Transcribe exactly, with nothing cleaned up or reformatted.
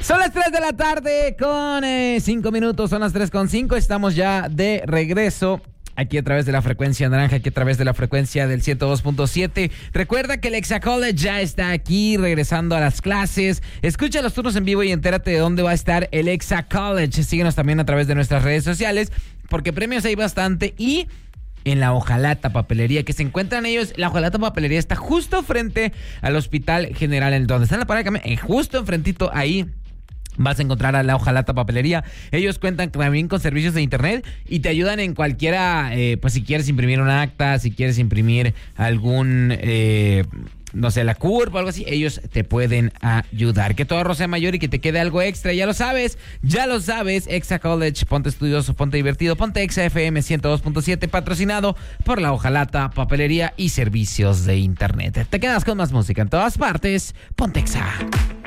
Son las tres de la tarde con cinco minutos, son las tres con cinco. Estamos ya de regreso aquí a través de la frecuencia naranja, aquí a través de la frecuencia del ciento dos punto siete. Recuerda que el Exa College ya está aquí, regresando a las clases. Escucha los turnos en vivo y entérate de dónde va a estar el Exa College. Síguenos también a través de nuestras redes sociales, porque premios hay bastante. Y en la Hojalata Papelería, que se encuentran ellos, la Hojalata Papelería está justo frente al Hospital General, en donde está en la parada de camión, justo enfrentito ahí vas a encontrar a la Hojalata Papelería. Ellos cuentan también con servicios de internet y te ayudan en cualquiera, eh, pues si quieres imprimir un acta, si quieres imprimir algún, eh, no sé, la C U R P o algo así, ellos te pueden ayudar. Que tu ahorro sea mayor y que te quede algo extra, ya lo sabes, ya lo sabes. Exa College, ponte estudioso, ponte divertido, ponte Exa F M ciento dos punto siete, patrocinado por la Hojalata Papelería y servicios de internet. Te quedas con más música en todas partes, ponte Exa.